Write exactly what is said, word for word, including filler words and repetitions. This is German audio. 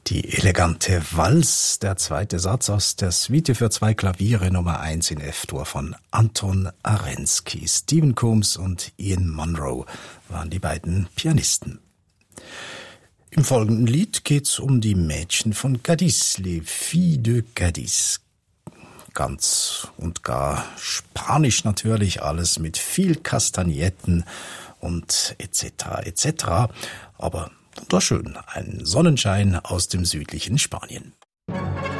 Die elegante Walz, der zweite Satz aus der Suite für zwei Klaviere Nummer eins in F-Dur von Anton Arensky. Stephen Combs und Ian Monroe waren die beiden Pianisten. Im folgenden Lied geht's um die Mädchen von Cadiz, les filles de Cadiz. Ganz und gar spanisch natürlich, alles mit viel Kastagnetten und et cetera et cetera. Aber wunderschön, ein Sonnenschein aus dem südlichen Spanien.